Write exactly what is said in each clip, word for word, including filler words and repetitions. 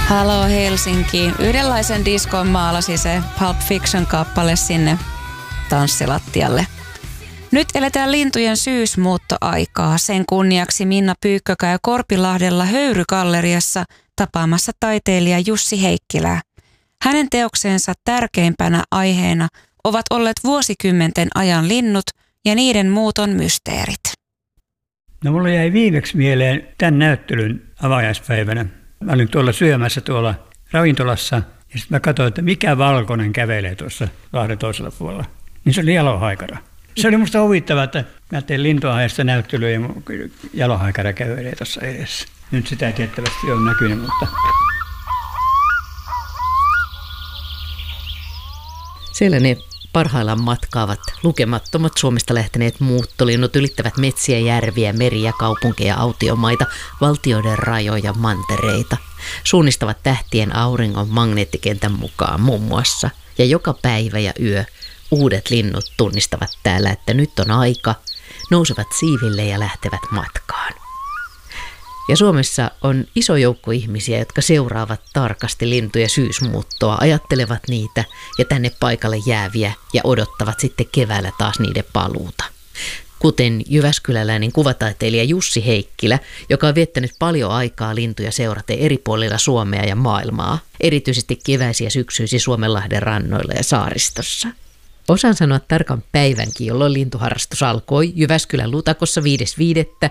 Halo Helsinki. Yhdenlaisen diskon maalasi se Pulp Fiction-kappale sinne tanssilattialle. Nyt eletään lintujen syysmuuttoaikaa. Sen kunniaksi Minna Pyykkö käy Korpilahdella Höyrygalleriassa tapaamassa taiteilija Jussi Heikkilää. Hänen teoksensa tärkeimpänä aiheena ovat olleet vuosikymmenten ajan linnut ja niiden muuton mysteerit. No mulla jäi viimeksi mieleen tämän näyttelyn avajaispäivänä. Mä olin tuolla syömässä tuolla ravintolassa ja sitten mä katsoin, että mikä valkoinen kävelee tuossa Lahden toisella puolella. Niin se oli jalohaikara. Se oli musta huvittavaa, että mä tein lintuaiheesta näyttelyä ja jalohaikara kävelee tuossa edessä. Nyt sitä ei tiettävästi ole näkynyt, mutta... Siellä ne parhaillaan matkaavat lukemattomat Suomesta lähteneet muuttolinnut ylittävät metsiä, järviä, meriä, kaupunkeja, autiomaita, valtioiden rajoja, mantereita. Suunnistavat tähtien auringon magneettikentän mukaan muun muassa. Ja joka päivä ja yö uudet linnut tunnistavat täällä, että nyt on aika, nousevat siiville ja lähtevät matkaan. Ja Suomessa on iso joukko ihmisiä, jotka seuraavat tarkasti lintuja syysmuuttoa, ajattelevat niitä ja tänne paikalle jääviä ja odottavat sitten keväällä taas niiden paluuta. Kuten jyväskyläläinen kuvataiteilija Jussi Heikkilä, joka on viettänyt paljon aikaa lintuja seuraten eri puolilla Suomea ja maailmaa, erityisesti keväisi ja syksyisi Suomenlahden rannoilla ja saaristossa. Osaan sanoa tarkan päivänkin, jolloin lintuharrastus alkoi Jyväskylän Lutakossa viides viidettä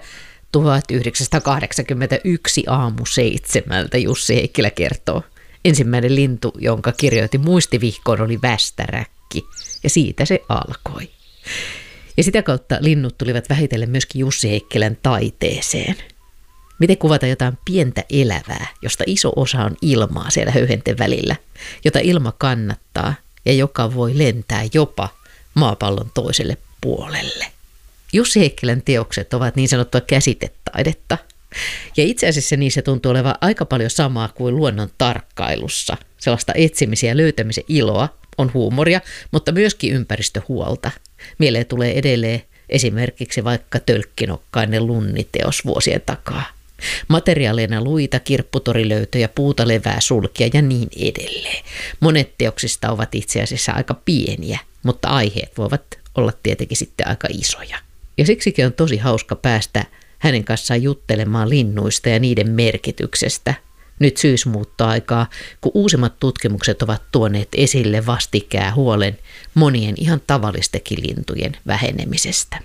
tuhatyhdeksänsataakahdeksankymmentäyksi aamu seitsemältä, Jussi Heikkilä kertoo. Ensimmäinen lintu, jonka kirjoitin muistivihkoon, oli västäräkki, ja siitä se alkoi. Ja sitä kautta linnut tulivat vähitellen myöskin Jussi Heikkilän taiteeseen. Miten kuvata jotain pientä elävää, josta iso osa on ilmaa siellä höyhenten välillä, jota ilma kannattaa ja joka voi lentää jopa maapallon toiselle puolelle. Jussi Heikkilän teokset ovat niin sanottua käsitetaidetta. Ja itse asiassa niissä tuntuu olevan aika paljon samaa kuin luonnon tarkkailussa. Sellaista etsimisen ja löytämisen iloa, on huumoria, mutta myöskin ympäristöhuolta. Mieleen tulee edelleen esimerkiksi vaikka tölkkinokkainen lunniteos vuosien takaa. Materiaaleina luita, kirpputorilöytöjä, puuta, levää, sulkia ja niin edelleen. Monet teoksista ovat itse asiassa aika pieniä, mutta aiheet voivat olla tietenkin sitten aika isoja. Ja siksikin on tosi hauska päästä hänen kanssaan juttelemaan linnuista ja niiden merkityksestä. Nyt syysmuuttoaikaa, kun uusimmat tutkimukset ovat tuoneet esille vastikään huolen monien ihan tavallistakin lintujen vähenemisestä.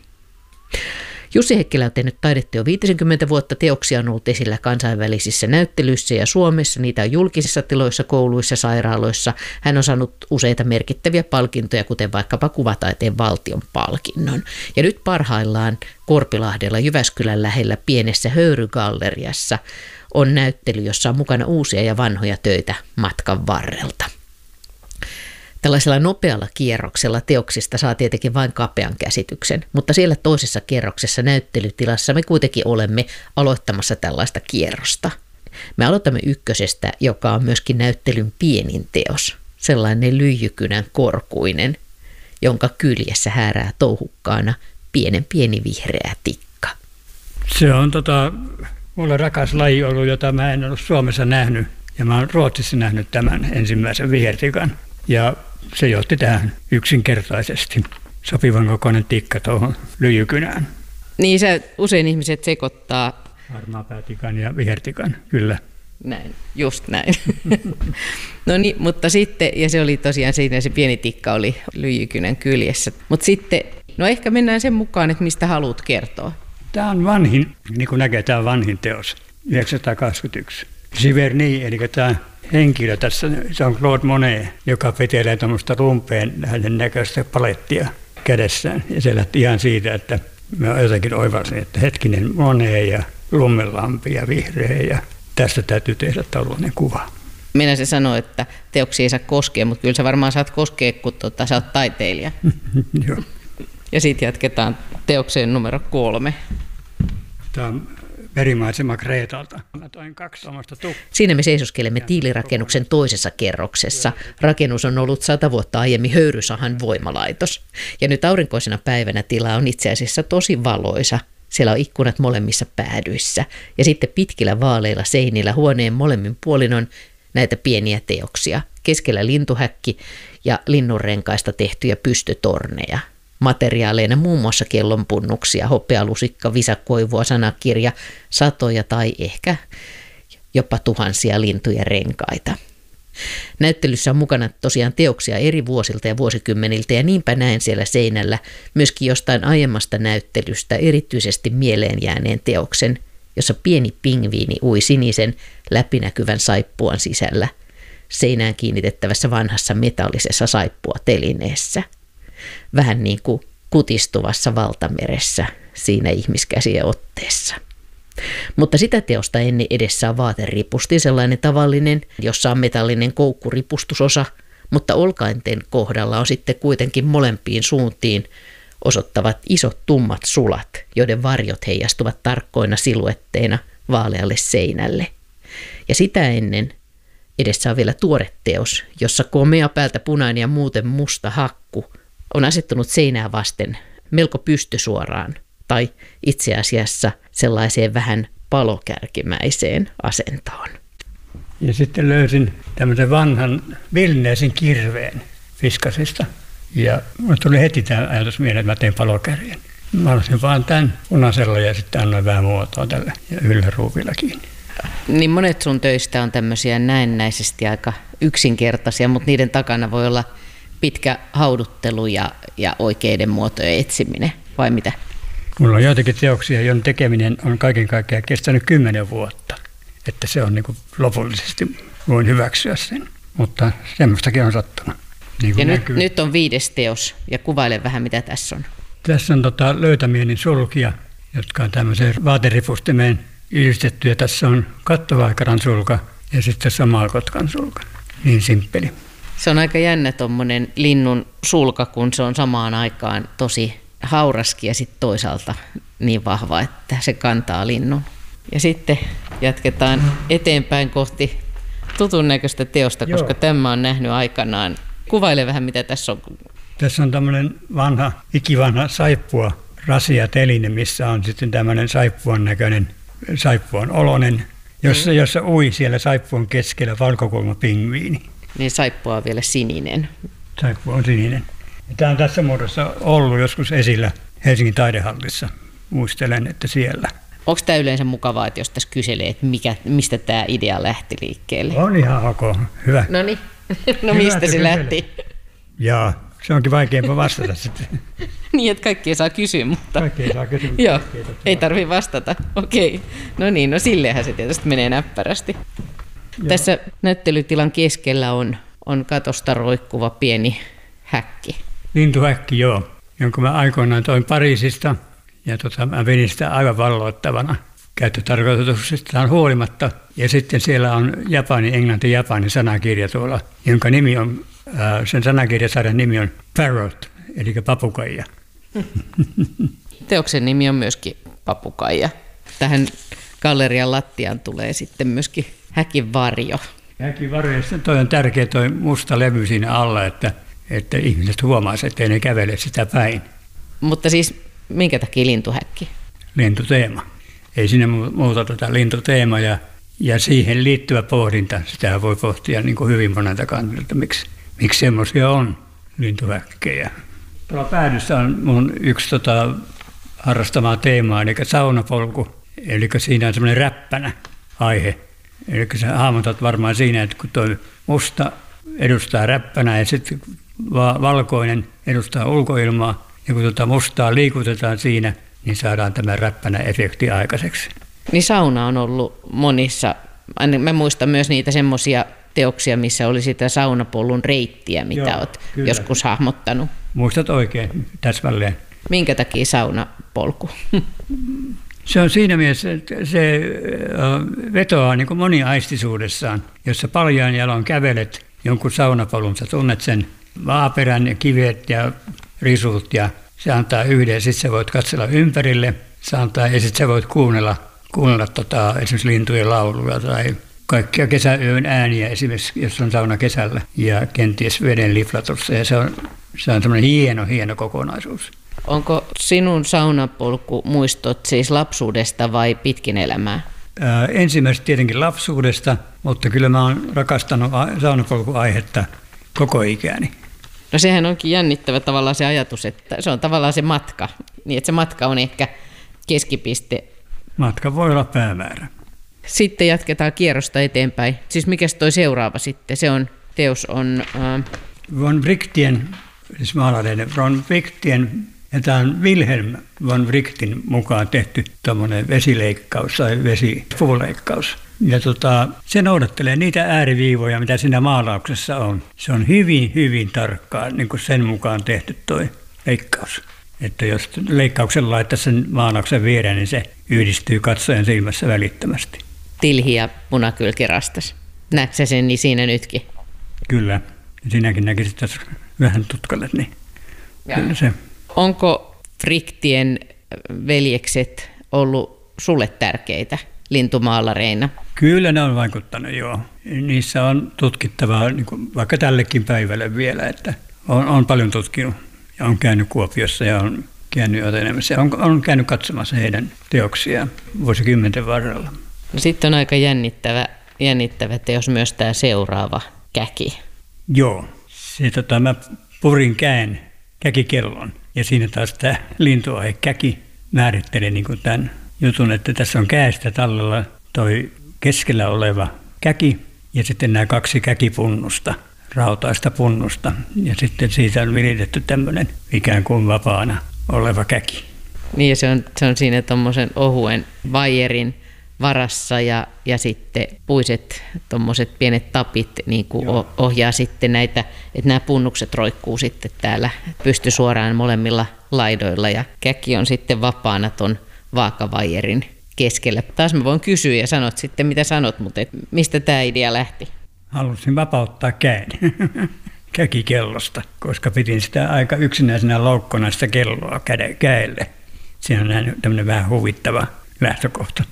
Jussi Heikkilä on tehnyt taidetta jo viisikymmentä vuotta. Teoksia on ollut esillä kansainvälisissä näyttelyissä ja Suomessa. Niitä on julkisissa tiloissa, kouluissa, sairaaloissa. Hän on saanut useita merkittäviä palkintoja, kuten vaikkapa kuvataiteen valtion palkinnon. Ja nyt parhaillaan Korpilahdella Jyväskylän lähellä pienessä Höyrygalleriassa on näyttely, jossa on mukana uusia ja vanhoja töitä matkan varrelta. Tällaisella nopealla kierroksella teoksista saa tietenkin vain kapean käsityksen, mutta siellä toisessa kierroksessa näyttelytilassa me kuitenkin olemme aloittamassa tällaista kierrosta. Me aloitamme ykkösestä, joka on myöskin näyttelyn pienin teos, sellainen lyijykynän korkuinen, jonka kyljessä häärää touhukkaana pienen pieni vihreä tikka. Se on tota, mulle rakas laji ollut, jota mä en ollut Suomessa nähnyt, ja mä oon Ruotsissa nähnyt tämän ensimmäisen vihertikan. Ja se johti tähän yksinkertaisesti sopivan kokoinen tikka tuohon lyijykynään. Niin se usein ihmiset sekoittaa. Harmaapäätikan ja vihertikan, kyllä. Näin, just näin. No niin, mutta sitten, ja se oli tosiaan siinä se pieni tikka oli lyijykynän kyljessä. Mutta sitten, no ehkä mennään sen mukaan, että mistä haluat kertoa. Tämä on vanhin, niin kuin näkee, tämä on vanhin teos, yhdeksänsataakaksikymmentäyksi. Giverny, eli tämä henkilö tässä, se on Claude Monet, joka vetelee tuommoista rumpeen hänen näköistä palettia kädessään. Ja se lähti ihan siitä, että mä jotenkin oivalsin, että hetkinen Monet ja lummelampi ja vihreä ja tästä täytyy tehdä tällainen kuva. Minä se sanoo, että teoksia ei saa koskea, mutta kyllä sä varmaan saat koskea, kun tuota, sä oot taiteilija. Joo. Ja sitten jatketaan teokseen numero kolme. Tämä on merimaisema Kreetalta. Siinä me seisoskelemme tiilirakennuksen toisessa kerroksessa. Rakennus on ollut sata vuotta aiemmin Höyrysahan voimalaitos. Ja nyt aurinkoisena päivänä tila on itse asiassa tosi valoisa. Siellä on ikkunat molemmissa päädyissä. Ja sitten pitkillä vaaleilla seinillä huoneen molemmin puolin on näitä pieniä teoksia. Keskellä lintuhäkki ja linnunrenkaista tehtyjä pystytorneja. Materiaaleina muun muassa kellonpunnuksia, hopealusikka, visakoivua, sanakirja, satoja tai ehkä jopa tuhansia lintujen renkaita. Näyttelyssä on mukana tosiaan teoksia eri vuosilta ja vuosikymmeniltä ja niinpä näen siellä seinällä myöskin jostain aiemmasta näyttelystä erityisesti mieleen jääneen teoksen, jossa pieni pingviini ui sinisen läpinäkyvän saippuan sisällä seinään kiinnitettävässä vanhassa metallisessa saippua-telineessä. Vähän niin kuin kutistuvassa valtameressä siinä ihmiskäsien otteessa. Mutta sitä teosta ennen edessä on vaateripusti, sellainen tavallinen, jossa on metallinen koukkuripustusosa, mutta olkainten kohdalla on sitten kuitenkin molempiin suuntiin osoittavat isot tummat sulat, joiden varjot heijastuvat tarkkoina siluetteina vaalealle seinälle. Ja sitä ennen edessä on vielä tuore teos, jossa komea päältä punainen ja muuten musta hakku on asettunut seinää vasten melko pystysuoraan tai itse asiassa sellaiseen vähän palokärkimäiseen asentoon. Ja sitten löysin tämmöisen vanhan Vilneesin kirveen Fiskasista. Ja mulle tuli heti tämä ajatus mieleen, että mä tein palokärjen. Mä olisin vaan tämän punaisella ja sitten annoin vähän muotoa tälle ja yllä ruuvilla kiinni. Niin monet sun töistä on tämmöisiä näennäisesti aika yksinkertaisia, mutta niiden takana voi olla pitkä hauduttelu ja, ja oikeiden muotojen etsiminen, vai mitä? Mulla on joitakin teoksia, joiden tekeminen on kaiken kaikkiaan kestänyt kymmenen vuotta. Että se on niin kuin lopullisesti, voin hyväksyä sen. Mutta semmoistakin on sattunut. Niin ja nyt, nyt on viides teos, ja kuvaile vähän mitä tässä on. Tässä on tota löytämieni sulkia, jotka on tämmöiseen vaateripustimeen yhdistetty. Ja tässä on kattovaikaran sulka ja sitten tässä on maalkotkan sulka. Niin simppeli. Se on aika jännä tommonen linnun sulka, kun se on samaan aikaan tosi hauraskin ja sitten toisaalta niin vahva, että se kantaa linnun. Ja sitten jatketaan eteenpäin kohti tutun näköistä teosta, koska Joo. tämä on nähnyt aikanaan. Kuvaile vähän, mitä tässä on. Tässä on tämmöinen vanha, ikivanha saippua rasia-teline, missä on sitten tämmöinen saippuan näköinen, saippuan oloinen, jossa, mm. jossa ui siellä saippuan keskellä valkokulmapingviini. Niin saippua on vielä sininen. Saippua on sininen. Ja tämä on tässä muodossa ollut joskus esillä Helsingin taidehallissa. Muistelen, että siellä. Onko tämä yleensä mukavaa, että jos tässä kyselee, että mikä, mistä tämä idea lähti liikkeelle? On ihan ok. Hyvä. No niin. No hyvä, mistä se kyselee. Lähti? Jaa, se onkin vaikeampaa vastata sitten. Niin, että kaikki ei saa kysyä, mutta... Kaikki ei saa kysyä. Joo, ei tarvitse vastata. Okei. No niin, no silleenhän se tietysti menee näppärästi. Joo. Tässä näyttelytilan keskellä on, on katosta roikkuva pieni häkki. Lintuhäkki, joo, jonka mä aikoinaan toin Pariisista. Ja tota, mä vedin sitä aivan valloittavana käyttötarkoituksestaan huolimatta. Ja sitten siellä on japani, englanti, japani sanakirja tuolla, jonka nimi on, äh, sen sanakirjasarjan nimi on Parrot, eli papukaija. Teoksen nimi on myöskin papukaija. Tähän gallerian lattiaan tulee sitten myöskin häkin varjo. Häkin varjo, ja toi on tärkeä toi musta levy siinä alla, että, että ihmiset huomaisivat, ettei ne kävele sitä päin. Mutta siis minkä takia lintuhäkki? Lintuteema. Ei sinne muuta tätä lintuteema ja, ja siihen liittyvä pohdinta. Sitä voi pohtia niin kuin hyvin monelta kannalta, että miksi, miksi semmoisia on lintuhäkkejä. Tuolla päädyssä on mun yksi tota, harrastamaa teemaa, eli saunapolku. Eli siinä on semmoinen räppänä aihe. Eli sä hahmotat varmaan siinä, että kun tuo musta edustaa räppänää ja sitten valkoinen edustaa ulkoilmaa, ja kun tuota mustaa liikutetaan siinä, niin saadaan tämä räppänä-efekti aikaiseksi. Niin sauna on ollut monissa, mä muistan myös niitä semmoisia teoksia, missä oli sitä saunapollun reittiä, mitä Joo, olet kyllä. joskus hahmottanut. Muistat oikein, täsmälleen. Minkä takia saunapolku? Se on siinä mielessä, että se vetoaa niin kuin moniaistisuudessaan, jossa paljaan jaloin kävelet jonkun saunapolun, sä tunnet sen vaaperän ja kivet ja risut ja se antaa yhden ja sitten sä voit katsella ympärille, se antaa, ja sitten sä voit kuunnella, kuunnella tota, esimerkiksi lintujen lauluja tai kaikkia kesäyön ääniä esimerkiksi, jos on sauna kesällä ja kenties veden liflatussa ja se on, se on semmoinen hieno, hieno kokonaisuus. Onko sinun saunapolku muistot siis lapsuudesta vai pitkin elämää? Ää, ensimmäisestä tietenkin lapsuudesta, mutta kyllä mä oon rakastanut saunapolkuaihetta koko ikäni. No sehän onkin jännittävä tavallaan se ajatus, että se on tavallaan se matka, niin että se matka on ehkä keskipiste. Matka voi olla päämäärä. Sitten jatketaan kierrosta eteenpäin. Siis mikäs toi seuraava sitten? Se on, teos on... Äh... Von Wrichtien, siis maalareiden von Wrichtien, ja tämä on Wilhelm von Wrichtin mukaan tehty tuommoinen vesileikkaus tai vesipuuleikkaus. Ja tota, se noudattelee niitä ääriviivoja, mitä siinä maalauksessa on. Se on hyvin, hyvin tarkkaan niin kuin sen mukaan tehty tuo leikkaus. Että jos leikkauksen laittaisi sen maalauksen viereen, niin se yhdistyy katsojan silmässä välittömästi. Tilhi ja punakylkirastas. Näetkö sä sen niin siinä nytkin? Kyllä. Sinäkin näkisit tässä vähän tutkalle. Niin kyllä se. Onko Wrichtien veljekset ollut sulle tärkeitä lintumaalareina? Kyllä ne on vaikuttanut, joo. Niissä on tutkittavaa niin kuin vaikka tällekin päivälle vielä, että on, on paljon tutkinut ja on käynyt Kuopiossa ja on käynyt Otenemässä ja on, on käynyt katsomassa heidän teoksiaan vuosikymmenten varrella. No sitten on aika jännittävä, jännittävä teos myös tämä seuraava käki. Joo, se, tota, mä purin käen käkikellon ja siinä taas tämä lintuaihe käki määrittelee niin kuin tämän jutun, että tässä on käestä tallella toi keskellä oleva käki ja sitten nämä kaksi käkipunnusta, rautaista punnusta ja sitten siitä on viritetty tämmöinen ikään kuin vapaana oleva käki. Niin ja se on, se on siinä tuommoisen ohuen vaijerin varassa ja, ja sitten puiset tuommoiset pienet tapit niin kuin ohjaa sitten näitä, että nämä punnukset roikkuu sitten täällä pystysuoraan molemmilla laidoilla ja käki on sitten vapaana ton vaakavaijerin keskellä. Taas mä voin kysyä ja sanot sitten mitä sanot, mutta et mistä tämä idea lähti? Halusin vapauttaa käen käkikellosta, koska pidin sitä aika yksinäisenä loukkona sitä kelloa käelle. Siinä on tämmöinen vähän huvittava lähtökohta.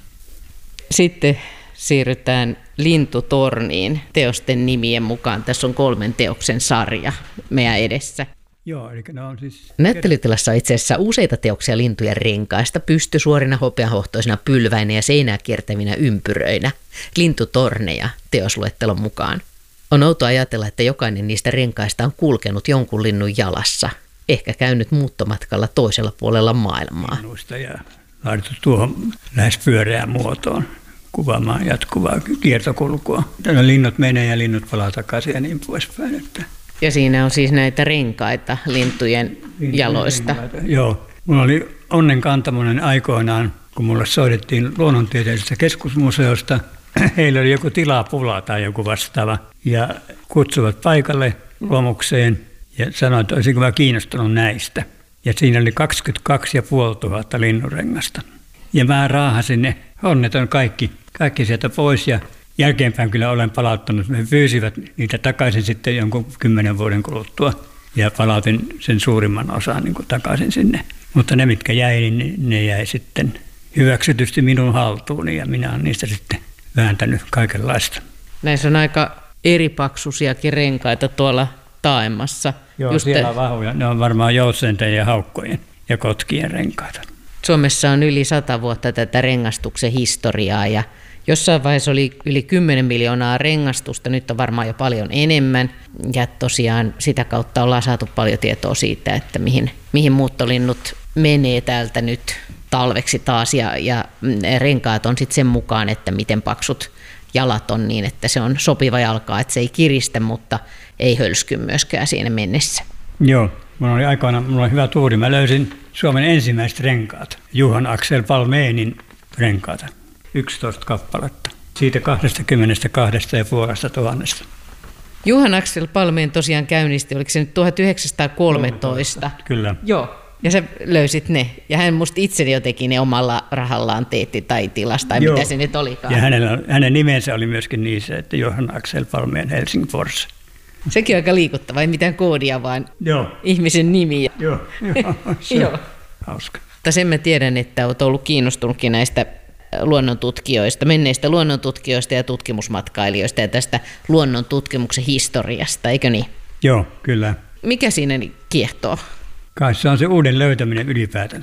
Sitten siirrytään Lintutorniin teosten nimien mukaan. Tässä on kolmen teoksen sarja meidän edessä. Joo, eli ne on siis... Näyttelytilassa on itse asiassa useita teoksia lintujen renkaista, pystysuorina, hopeahohtoisina, pylväinä ja seinää kiertävinä ympyröinä. Lintutorneja teosluettelon mukaan. On outo ajatella, että jokainen niistä renkaista on kulkenut jonkun linnun jalassa, ehkä käynyt muuttomatkalla toisella puolella maailmaa. Minusta ja laadittu tuohon lähes pyöreään muotoon kuvaamaan jatkuvaa kiertokulkua. Tänne linnut menee ja linnut palaa takaisin ja niin poispäin. Että... Ja siinä on siis näitä renkaita lintujen jaloista. Renkaita. Joo. Mulla oli onnen kantamoinen aikoinaan, kun mulle soitettiin luonnontieteellisestä keskusmuseosta. Heillä oli joku tilapula tai joku vastaava ja kutsuvat paikalle luomukseen ja sanoivat, että olisinko mä kiinnostunut näistä. Ja siinä oli kaksikymmentäkaksi tuhatta viisisataa linnunrengasta. Ja mä raahasin ne onneton kaikki, kaikki sieltä pois ja jälkeenpäin kyllä olen palauttanut. Me pyysivät niitä takaisin sitten jonkun kymmenen vuoden kuluttua ja palautin sen suurimman osan niin kuin takaisin sinne. Mutta ne, mitkä jäi, niin ne jäi sitten hyväksytysti minun haltuuni ja minä olen niistä sitten vääntänyt kaikenlaista. Näissä on aika eripaksuisiakin renkaita tuolla taaemmassa. Joo, Just siellä on vahvoja. Ne on varmaan joutsenten ja haukkojen ja kotkien renkaita. Suomessa on yli sata vuotta tätä rengastuksen historiaa ja jossain vaiheessa oli yli kymmenen miljoonaa rengastusta, nyt on varmaan jo paljon enemmän. Ja tosiaan sitä kautta ollaan saatu paljon tietoa siitä, että mihin, mihin muuttolinnut menee täältä nyt talveksi taas. Ja, ja renkaat on sitten sen mukaan, että miten paksut jalat on niin, että se on sopiva jalkaa, että se ei kiristä, mutta ei hölsky myöskään siinä mennessä. Joo, minulla oli aikoina minulla oli hyvä tuuri. Mä löysin Suomen ensimmäiset renkaat, Johan Axel Palménin renkaata, yksitoista kappaletta, siitä kaksikymmentäkaksi pilkku viisi tuhannesta. Johan Axel Palmén tosiaan käynnisti, oliko se nyt tuhatyhdeksänsataakolmetoista? Kyllä. Joo. Ja sä löysit ne. Ja hän musta itse jo teki ne omalla rahallaan teetti tai tilasta, tai Joo. mitä se nyt olikaan. Ja hänellä, hänen nimensä oli myöskin niissä, että Johan Axel Palmén Helsingfors. Sekin on aika liikuttava, ei mitään koodia, vaan Joo. ihmisen nimi. Joo, Joo. Se Joo. hauska. Mutta sen mä tiedän, että olet ollut kiinnostunutkin näistä luonnontutkijoista, menneistä luonnontutkijoista ja tutkimusmatkailijoista ja tästä luonnontutkimuksen historiasta, eikö niin? Joo, kyllä. Mikä siinä kiehtoo? Kai se on se uuden löytäminen ylipäätänsä.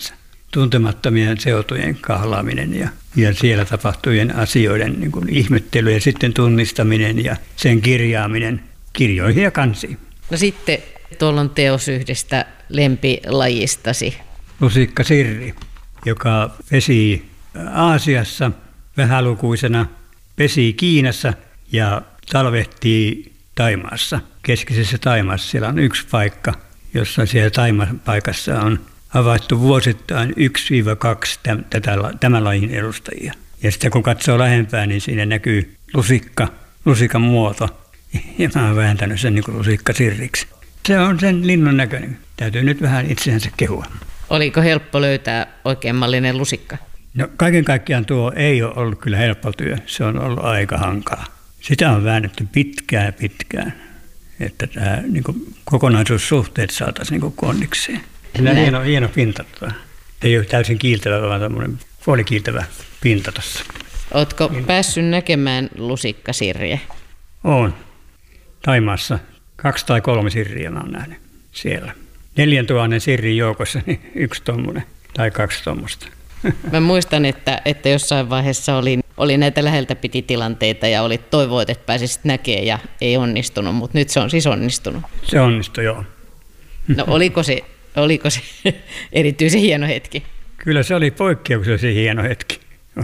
tuntemattomien seutujen kahlaaminen ja, ja siellä tapahtuvien asioiden niin kuin ihmettely ja sitten tunnistaminen ja sen kirjaaminen kirjoihin ja kansiin. No sitten tuolla on teos yhdestä lempilajistasi. Lusikka Sirri, joka pesi Aasiassa vähälukuisena, pesi Kiinassa ja talvehtii Thaimaassa, keskisessä Thaimaassa. Siellä on yksi paikka, jossa siellä Thaimapaikassa on havaittu vuosittain yksi kaksi tämän lajin edustajia. Ja sitten kun katsoo lähempää, niin siinä näkyy lusikka, lusikan muoto. Ja mä oon vääntänyt sen niin kuin lusikka sirriksi. Se on sen linnun näköinen. Täytyy nyt vähän itseänsä kehua. Oliko helppo löytää oikein mallinen lusikka? No kaiken kaikkiaan tuo ei ole ollut kyllä helppo työ. Se on ollut aika hankala. Sitä on väännetty pitkään pitkään, että tämä niin kuin kokonaisuussuhteet saataisiin niin kondikseen. Sillä on hieno, hieno pinta. Ei ole täysin kiiltävä, vaan tämmöinen puolikiiltävä pinta tuossa. Ootko päässyt näkemään lusikkasirriä? Olen. Thaimaassa kaksi tai kolme sirriä mä oon nähnyt siellä. Neljän tuhannen sirrin joukossa niin yksi tommonen tai kaksi tommosta. Mä muistan, että, että jossain vaiheessa oli, oli näitä läheltä piti tilanteita ja oli toivoit, että pääsisit näkemään ja ei onnistunut, mutta nyt se on siis onnistunut. Se onnistui, joo. No oliko se, oliko se erityisen hieno hetki? Kyllä se oli poikkeuksellisen hieno hetki.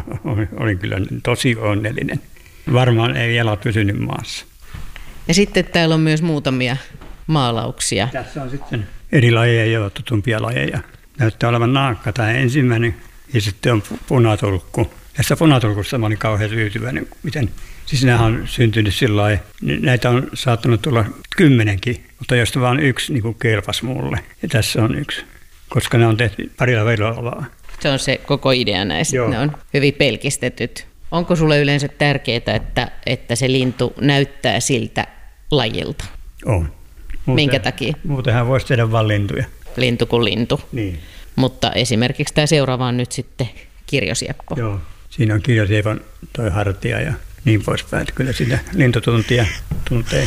Olin kyllä tosi onnellinen. Varmaan ei jalat pysynyt maassa. Ja sitten täällä on myös muutamia maalauksia. Tässä on sitten eri lajeja ja tutumpia lajeja. Näyttää olevan naakka tämä ensimmäinen ja sitten on punatulkku. Tässä punatulkussa mä olin kauhean tyytyväinen, miten, siis nämä on syntynyt sillä lailla, näitä on saattanut tulla kymmenenkin, mutta josta vaan yksi niin kuin kelpasi mulle. Ja tässä on yksi, koska ne on tehty parilla vedolla. Se on se koko idea näistä, ne on hyvin pelkistetyt. Onko sulle yleensä tärkeää, että, että se lintu näyttää siltä lajilta? On. Muuten, minkä takia? Muutenhan voisi tehdä vain lintuja. Lintu kuin lintu. Niin. Mutta esimerkiksi tämä seuraava on nyt sitten kirjosieppo. Joo, siinä on kirjosiepon toi hartia ja niin poispäin. Kyllä sitä lintutuntia tuntee.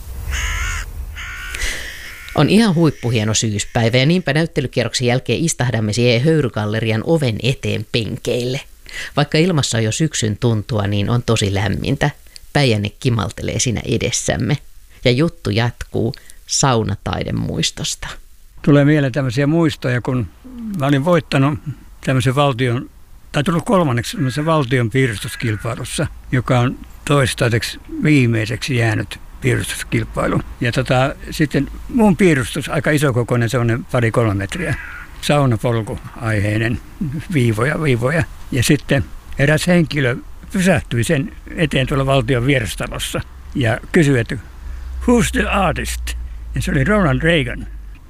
On ihan huippuhieno syyspäivä ja niinpä näyttelykierroksen jälkeen istahdamme siihen höyrygallerian oven eteen penkeille. Vaikka ilmassa on jo syksyn tuntua, niin on tosi lämmintä. Päijänne kimaltelee siinä edessämme. Ja juttu jatkuu saunataidemuistosta. Tulee mieleen tämmöisiä muistoja, kun mä olin voittanut tämmöisen valtion, tai tullut kolmanneksi tämmöisen valtion piirustuskilpailussa, joka on toistaiseksi viimeiseksi jäänyt piirustuskilpailu. Ja tota, sitten mun piirustus, aika isokokoinen, semmoinen pari kolme metriä, saunapolku-aiheinen viivoja, viivoja. Ja sitten eräs henkilö pysähtyi sen eteen tuolla valtion vierastalossa ja kysyi, että who's the artist? Ja se oli Ronald Reagan.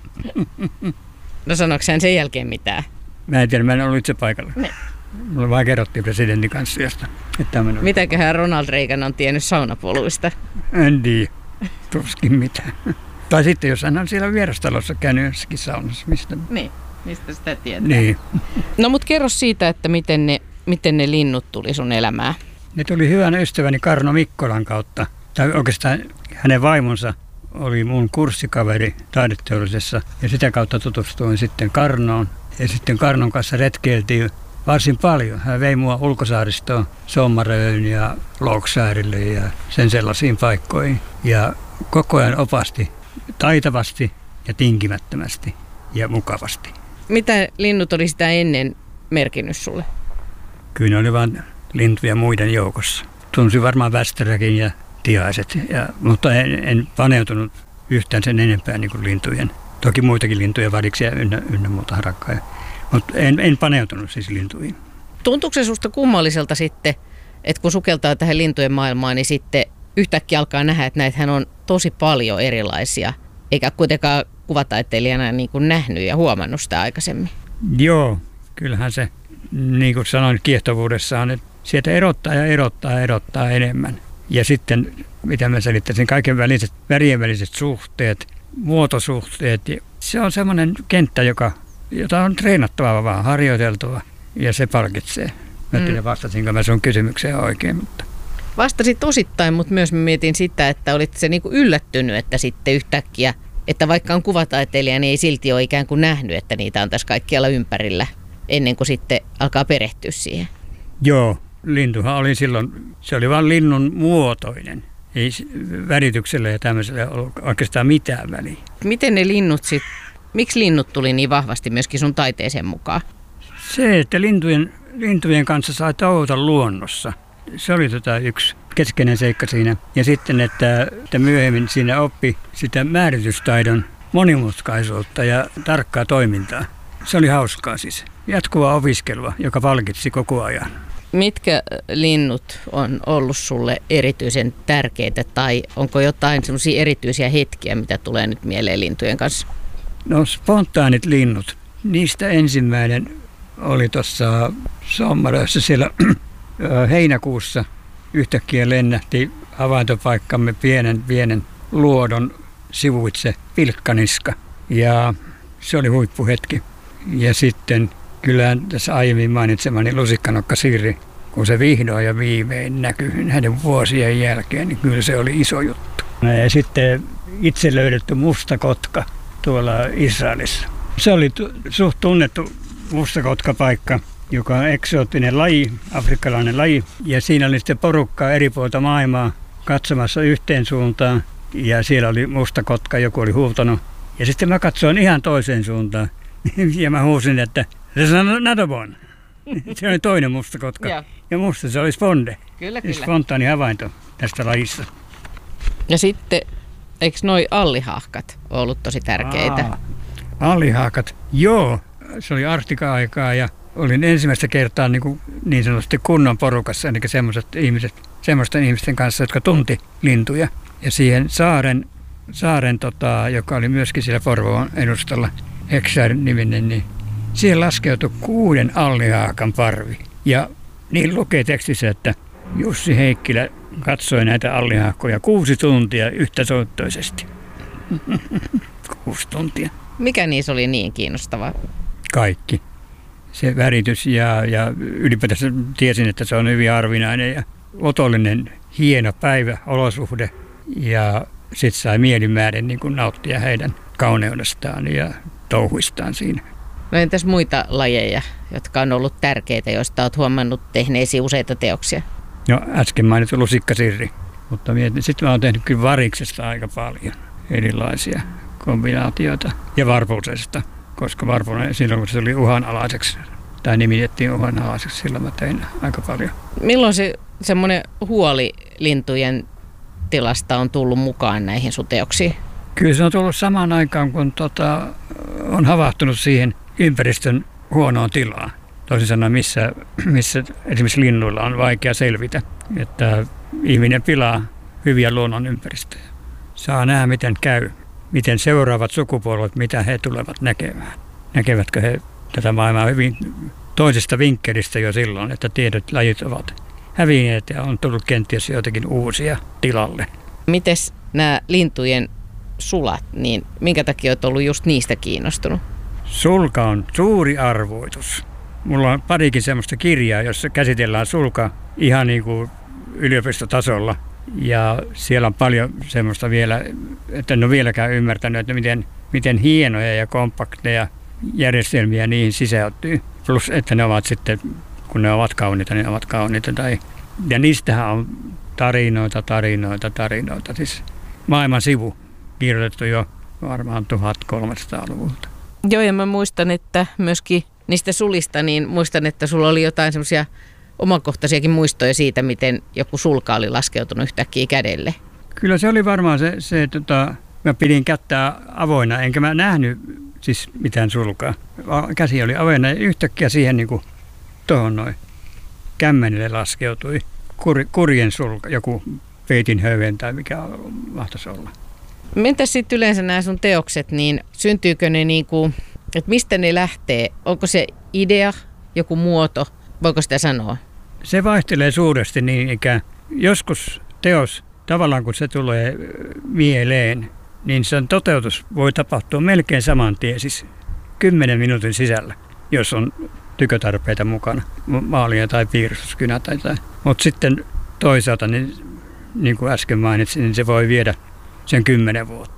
No sanoiko hän sen jälkeen mitään? Mä en tiedä, mä en ollut itse paikalla. Ne. Mulle vaan kerrottiin presidentin kanssa josta. Mitäköhän Ronald Reagan on tiennyt saunapoluista? En tiedä, tuskin mitään. Tai sitten jos hän on siellä vierastalossa käynyt jossakin saunassa. Mistä? Niin, mistä sitä tietää. Niin. No mut kerro siitä, että miten ne, miten ne linnut tuli sun elämään. Ne tuli hyvän ystäväni Karno Mikkolan kautta. Tai oikeastaan hänen vaimonsa oli mun kurssikaveri taideteollisessa ja sitä kautta tutustuin sitten Karnoon. Ja sitten Karnon kanssa retkeiltiin varsin paljon. Hän vei mua ulkosaaristoon Sommaröön ja Louksaarille ja sen sellaisiin paikkoihin. Ja koko ajan opasti taitavasti ja tinkimättömästi ja mukavasti. Mitä linnut oli sitä ennen merkinnyt sulle? Kyllä ne oli vain lintuja muiden joukossa. Tunsin varmaan västäräkin ja tiaiset, ja, mutta en, en paneutunut yhtään sen enempää niin kuin lintujen. Toki muitakin lintuja, variksia ynnä, ynnä muuta harakkaa. Mutta en, en paneutunut siis lintuihin. Tuntuuko se susta kummalliselta sitten, että kun sukeltaa tähän lintujen maailmaan, niin sitten yhtäkkiä alkaa nähdä, että näitähän on tosi paljon erilaisia, eikä kuitenkaan kuvataiteilijana niin kuin nähnyt ja huomannut sitä aikaisemmin? Joo, kyllähän se, niin kuin sanoin kiehtovuudessaan, että sieltä erottaa ja erottaa ja erottaa enemmän. Ja sitten, mitä mä selittäisin, kaiken väliset, värien väliset suhteet, muotosuhteet. Se on semmoinen kenttä, joka, jota on treenattava vaan, harjoiteltava, ja se palkitsee. Mä en tiedä, vastasinko mä sun kysymykseen oikein. Mutta. Vastasit osittain, mutta myös mä mietin sitä, että olit se niinku yllättynyt, että sitten yhtäkkiä, että vaikka on kuvataiteilija, niin ei silti ole ikään kuin nähnyt, että niitä on tässä kaikkialla ympärillä. ennen kuin sitten alkaa perehtyä siihen. Joo, lintuhan oli silloin, se oli vain linnun muotoinen. Ei värityksellä ja tämmöisellä ollut oikeastaan mitään väliä. Miten ne linnut sitten, miksi linnut tuli niin vahvasti myöskin sun taiteeseen mukaan? Se, että lintujen, lintujen kanssa sai tauota luonnossa, se oli tota yksi keskeinen seikka siinä. Ja sitten, että, että myöhemmin siinä oppi sitä määritystaidon monimutkaisuutta ja tarkkaa toimintaa. Se oli hauskaa siis. Jatkuvaa opiskelua, joka palkitsi koko ajan. Mitkä linnut on ollut sulle erityisen tärkeitä tai onko jotain semmoisia erityisiä hetkiä, mitä tulee nyt mieleen lintujen kanssa? No spontaanit linnut. Niistä ensimmäinen oli tuossa Sommarössä siellä heinäkuussa. Yhtäkkiä lennähti havaintopaikkamme pienen pienen luodon sivuitse pilkkaniska ja se oli huippuhetki. Ja sitten kyllä tässä aiemmin mainitsemani lusikkanokka Sirri, kun se vihdoin ja viimein näkyi näiden vuosien jälkeen, niin kyllä se oli iso juttu. Ja sitten itse löydetty mustakotka tuolla Israelissa. Se oli suht tunnettu mustakotkapaikka, joka on eksoottinen laji, afrikkalainen laji. Ja siinä oli sitten porukkaa eri puolta maailmaa katsomassa yhteen suuntaan. Ja siellä oli mustakotka, joku oli huutanut. Ja sitten mä katsoin ihan toiseen suuntaan. Ja mä huusin, että se on another one. Se oli toinen mustakotka. Ja, ja musta se oli sponde. Kyllä, kyllä. Spontaani havainto tästä lajista. Ja sitten, eikö noi allihahkat ollut tosi tärkeitä? Aa, allihahkat, joo. Se oli Arktika-aikaa ja olin ensimmäistä kertaa niin, kuin niin sanotusti kunnon porukassa, eli semmoiset ihmiset, semmoisten ihmisten kanssa, jotka tunti lintuja. Ja siihen saaren, saaren tota, joka oli myöskin siellä Porvoon edustalla, Hexar-niminen, niin siihen laskeutui kuuden allihaakan parvi. Ja niin lukee tekstissä, että Jussi Heikkilä katsoi näitä allihaakkoja kuusi tuntia yhtäsoittoisesti. Kuusi tuntia. Mikä niissä oli niin kiinnostavaa? Kaikki. Se väritys ja, ja ylipäätänsä tiesin, että se on hyvin harvinainen ja otollinen, hieno päivä, olosuhde. Ja sitten sai mielimäärin niin kuin nauttia heidän kauneudestaan ja touhuistaan siinä. No entäs muita lajeja, jotka on ollut tärkeitä, joista olet huomannut tehneesi useita teoksia? No äsken mainittu lusikkasirri, mutta sitten mä oon tehnyt kyllä variksesta aika paljon erilaisia kombinaatioita ja varpuusesta, koska varpunen silloin kun se oli uhanalaiseksi tai nimitettiin uhanalaiseksi, silloin mä tein aika paljon. Milloin se semmoinen huoli lintujen tilasta on tullut mukaan näihin sun teoksiin? Kyllä se on tullut samaan aikaan, kun tota, on havahtunut siihen ympäristön huonoon tilaan. Toisin sanoen, missä, missä esimerkiksi linnuilla on vaikea selvitä, että ihminen pilaa hyviä luonnon ympäristöjä. Saa nähdä, miten käy, miten seuraavat sukupolvet, mitä he tulevat näkemään. Näkevätkö he tätä maailmaa hyvin toisesta vinkkelistä jo silloin, että tiedot lajit ovat hävinneet ja on tullut kenties joitakin uusia tilalle. Mites nämä lintujen sulat, niin minkä takia olet ollut just niistä kiinnostunut? Sulka on suuri arvoitus. Mulla on parikin semmoista kirjaa, jossa käsitellään sulka ihan niin kuin yliopistotasolla. Ja siellä on paljon semmoista vielä, että en ole vieläkään ymmärtänyt, että miten, miten hienoja ja kompakteja järjestelmiä niihin sisältyy. Plus, että ne ovat sitten, kun ne ovat kauniita, niin ne ovat kauniita. Tai, ja niistähän on tarinoita, tarinoita, tarinoita. Siis maailman sivu kirjoitettu jo varmaan tuhatkolmesataaluvulta. Joo, ja mä muistan, että myöskin niistä sulista, niin muistan, että sulla oli jotain semmoisia omakohtaisiakin muistoja siitä, miten joku sulka oli laskeutunut yhtäkkiä kädelle. Kyllä se oli varmaan se, se että tota, mä pidin kättä avoinna, enkä mä nähnyt siis mitään sulkaa. Käsi oli avoinna ja yhtäkkiä siihen niin kuin tuohon noin kämmenelle laskeutui kur, kurjen sulka, joku peitin höyhen tai mikä mahtaisi olla. Entäs sitten yleensä nämä sun teokset, niin syntyykö ne niin kuin, että mistä ne lähtee? Onko se idea, joku muoto? Voiko sitä sanoa? Se vaihtelee suuresti niin ikään. Joskus teos, tavallaan kun se tulee mieleen, niin sen toteutus voi tapahtua melkein saman tien, siis kymmenen minuutin sisällä, jos on tykötarpeita mukana, maalia tai piirustuskynä tai tai. Mutta sitten toisaalta, niin, niin kuin äsken mainitsin, niin se voi viedä sen kymmenen vuotta.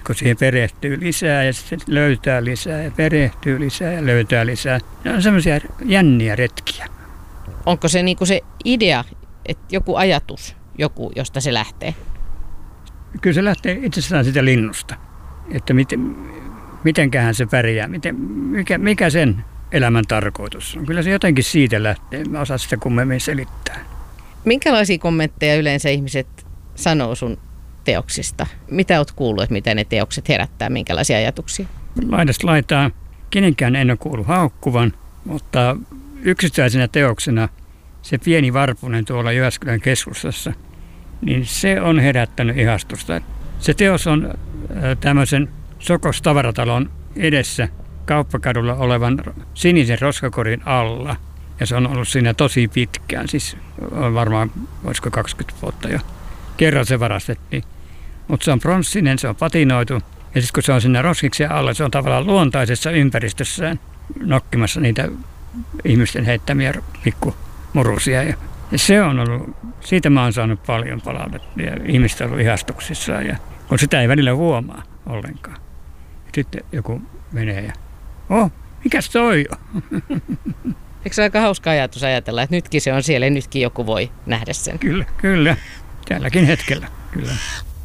kun siihen perehtyy lisää ja sitten löytää lisää ja perehtyy lisää ja löytää lisää. Ne on semmoisia jänniä retkiä. Onko se niinku se idea, että joku ajatus, joku, josta se lähtee? Kyllä se lähtee itsessään sitä linnusta, että miten, mitenköhän se pärjää, miten, mikä, mikä sen elämän tarkoitus on. Kyllä se jotenkin siitä lähtee, mä osaan sitä kummemmin selittää. Minkälaisia kommentteja yleensä ihmiset sanoo sun teoksista? Mitä oot kuullut, että mitä ne teokset herättää, minkälaisia ajatuksia? Laidasta laitaa, kenenkään en ole kuullut haukkuvan, mutta yksittäisenä teoksena se pieni varpunen tuolla Jyväskylän keskustassa, niin se on herättänyt ihastusta. Se teos on tämmöisen Sokos tavaratalon edessä Kauppakadulla olevan sinisen roskakorin alla. Ja se on ollut siinä tosi pitkään, siis on varmaan, olisiko kaksikymmentä vuotta jo. Kerran se varastettiin. Mutta se on pronssinen, se on patinoitu. Ja sitten kun se on siinä roskiksen alla, se on tavallaan luontaisessa ympäristössään nokkimassa niitä ihmisten heittämiä pikkumurusia. Ja se on ollut, siitä mä oon saanut paljon palautetta ja ihmiset on ollut ihastuksissaan. Ja kun sitä ei välillä huomaa ollenkaan. Sitten joku menee ja, oh, mikäs toi on? Eikö se aika hauska ajatus ajatella, että nytkin se on siellä ja nytkin joku voi nähdä sen? Kyllä, kyllä. Tälläkin hetkellä, kyllä.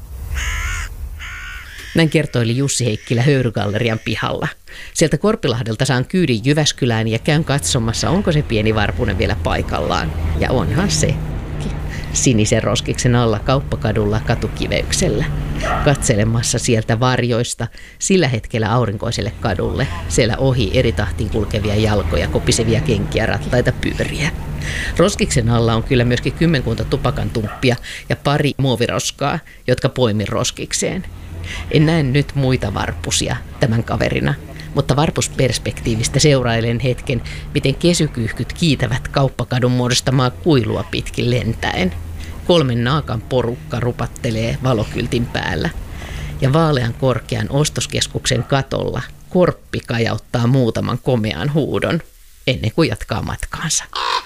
Näin kertoili Jussi Heikkilä Höyrygallerian pihalla. Sieltä Korpilahdelta saan kyydin Jyväskylään ja käyn katsomassa, onko se pieni varpunen vielä paikallaan. Ja onhan se. Sinisen roskiksen alla Kauppakadulla katukiveyksellä. Katselemassa sieltä varjoista sillä hetkellä aurinkoiselle kadulle. Siellä ohi eri tahtiin kulkevia jalkoja, kopisevia kenkiä, rattaita, pyöriä. Roskiksen alla on kyllä myöskin kymmenkunta tupakan tumppia ja pari muoviroskaa, jotka poimin roskikseen. En näe nyt muita varpusia tämän kaverina, mutta varpusperspektiivistä seurailen hetken, miten kesykyyhkyt kiitävät Kauppakadun muodostamaa kuilua pitkin lentäen. Kolmen naakan porukka rupattelee valokyltin päällä. Ja vaalean korkean ostoskeskuksen katolla Korppi kajauttaa muutaman komean huudon, ennen kuin jatkaa matkaansa.